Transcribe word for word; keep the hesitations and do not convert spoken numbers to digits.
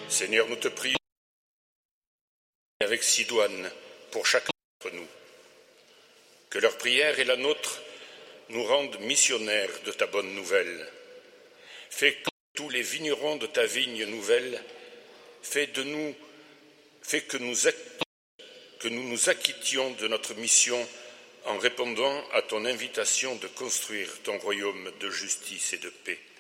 Seigneur, nous te prions avec Sidoine pour chacun d'entre nous. Que leur prière et la nôtre nous rendent missionnaires de ta bonne nouvelle. Fais que tous les vignerons de ta vigne nouvelle, fais de nous, fais que nous, que nous nous acquittions de notre mission en répondant à ton invitation de construire ton royaume de justice et de paix.